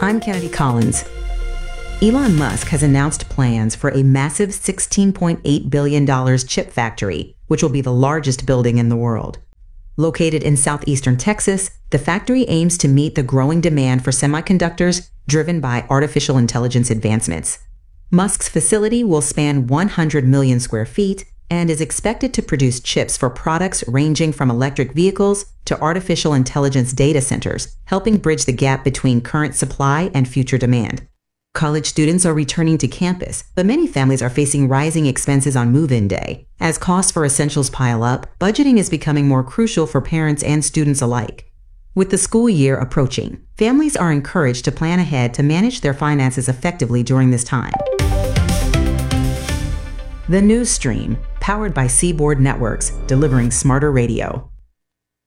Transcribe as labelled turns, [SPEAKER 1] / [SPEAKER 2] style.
[SPEAKER 1] I'm Kennedy Collins. Elon Musk has announced plans for a massive $16.8 billion chip factory, which will be the largest building in the world. Located in southeastern Texas, the factory aims to meet the growing demand for semiconductors driven by artificial intelligence advancements. Musk's facility will span 100 million square feet and is expected to produce chips for products ranging from electric vehicles to artificial intelligence data centers, helping bridge the gap between current supply and future demand. College students are returning to campus, but many families are facing rising expenses on move-in day. As costs for essentials pile up, budgeting is becoming more crucial for parents and students alike. With the school year approaching, families are encouraged to plan ahead to manage their finances effectively during this time. The News Stream, powered by Seaboard Networks, delivering smarter radio.